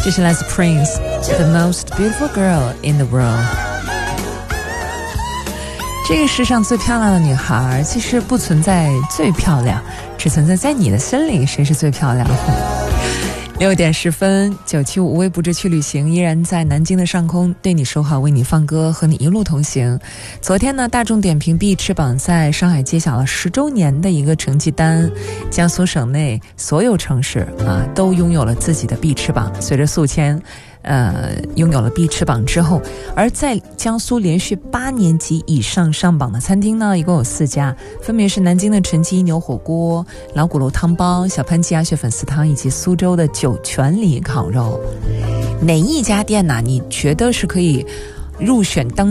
这是来自 Prince The Most Beautiful Girl in the World。 这个世上最漂亮的女孩其实不存在最漂亮，只存在在你的心里谁是最漂亮的。6点10分，975无微不至去旅行依然在南京的上空对你说好，为你放歌，和你一路同行。昨天呢，大众点评 B 翅膀在上海揭晓了10周年的一个成绩单，江苏省内所有城市都拥有了自己的 B 翅膀。随着宿迁拥有了 B 翅膀之后，而在江苏连续8年级以上上榜的餐厅呢，一共有4家，分别是南京的陈记牛火锅、老鼓楼汤包、小潘记鸭血粉丝汤以及苏州的酒泉里烤肉。哪一家店呢，你觉得是可以入选当